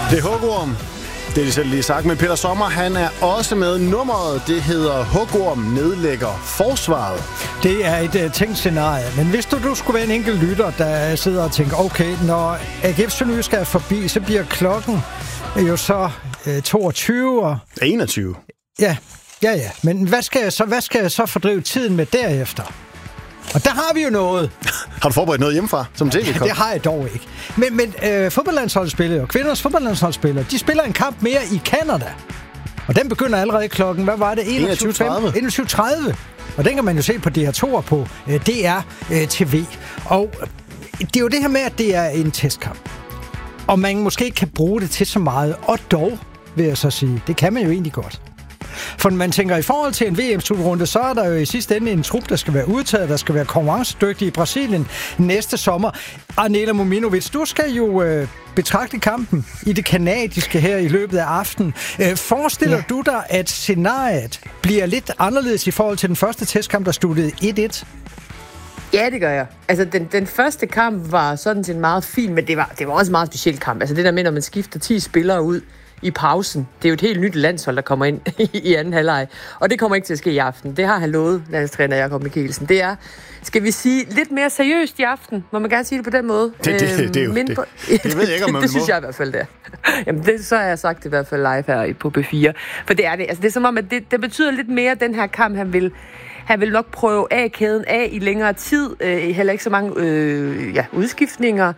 Det er Hugorm. Det er de selv lige sagt. Men Peter Sommer, han er også med. Nummeret, det hedder Hugorm nedlægger forsvaret. Det er et tænkt scenarie. Men hvis du skulle være en enkelt lytter, der sidder og tænker, okay, når AGF Sønderjysk er forbi, så bliver klokken jo så 22 og... 21. Ja. Men hvad skal jeg så fordrive tiden med derefter? Og der har vi jo noget. Har du forberedt noget hjemmefra som tv-kop? Det har jeg dog ikke. Men fodboldlandsholdsspillere og kvinders fodboldlandsholdsspillere, de spiller en kamp mere i Canada. Og den begynder allerede klokken, hvad var det? 21.30. Og den kan man jo se på DR2 på DR TV. Og det er jo det her med, at det er en testkamp. Og man måske ikke kan bruge det til så meget. Og dog, vil jeg så sige, det kan man jo egentlig godt. For når man tænker, i forhold til en VM-slutrunde, så er der jo i sidste ende en trup, der skal være udtaget, der skal være konkurrencedygtig i Brasilien næste sommer. Arnela Mominovic, du skal jo betragte kampen i det kanadiske her i løbet af aftenen. Forestiller du dig, at scenariet bliver lidt anderledes i forhold til den første testkamp, der sluttede 1-1? Ja, det gør jeg. Altså, den første kamp var sådan set meget fin, men det var også en meget speciel kamp. Altså, det der med, når man skifter 10 spillere ud i pausen. Det er jo et helt nyt landshold, der kommer ind i anden halvleg. Og det kommer ikke til at ske i aften. Det har han lovet, landstræner Jakob Mikkelsen. Det er, skal vi sige, lidt mere seriøst i aften. Må man gerne sige det på den måde? Det er jo mindre... det ved jeg ikke, om man det synes jeg i hvert fald, det er. Jamen, så har jeg sagt det i hvert fald live her på B4. For det er det. Altså, det er som om, at det betyder lidt mere, den her kamp, han vil nok prøve A-kæden af i længere tid. Heller ikke så mange udskiftninger.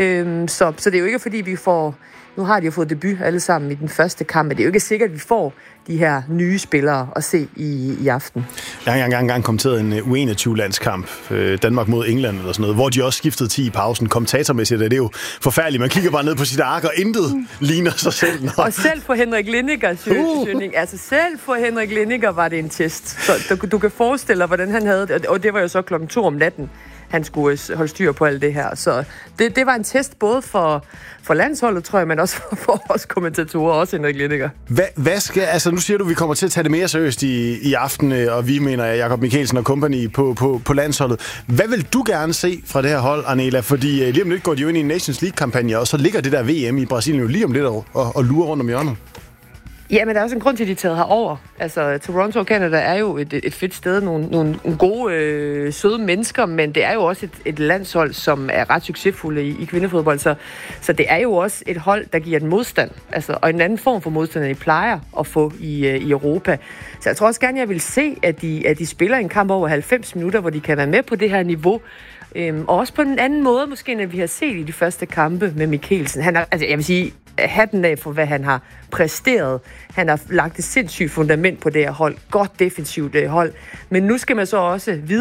Så det er jo ikke, fordi vi får... Nu har de jo fået debut alle sammen i den første kamp, men det er jo ikke sikkert, at vi får de her nye spillere at se i aften. Jeg har engang kommenteret en U21-landskamp, Danmark mod England eller sådan noget, hvor de også skiftede 10 i pausen. Kommentatormæssigt er det jo forfærdeligt. Man kigger bare ned på sit ark, og intet ligner sig selv. Og selv for Henrik Lindiger, altså selv for Henrik Lindiger var det en test. Så du kan forestille dig, hvordan han havde det. Og det var jo så 2:00 om natten, han skulle holde styr på alt det her. Så det var en test både for landsholdet, tror jeg, men også for os kommentatorer, også Henrik Lindiger. Hvad skal, altså nu siger du, at vi kommer til at tage det mere seriøst i aften, og vi mener Jakob Mikkelsen og company på landsholdet. Hvad vil du gerne se fra det her hold, Arnela? Fordi lige om lidt går de jo ind i en Nations League-kampagne, og så ligger det der VM i Brasilien jo lige om lidt og lurer rundt om hjørnet. Ja, men der er også en grund til, at de er taget herover. Altså, Toronto, Canada er jo et fedt sted. Nogle gode, søde mennesker, men det er jo også et landshold, som er ret succesfulde i kvindefodbold. Så det er jo også et hold, der giver den modstand. Altså, og en anden form for modstand, end de plejer at få i Europa. Så jeg tror også gerne, jeg vil se, at de spiller en kamp over 90 minutter, hvor de kan være med på det her niveau. Og også på en anden måde, måske, end vi har set i de første kampe med Mikkelsen. Han er, altså, jeg vil sige, hatten af for, hvad han har præsteret. Han har lagt et sindssygt fundament på det her hold. Godt defensivt hold. Men nu skal man så også videre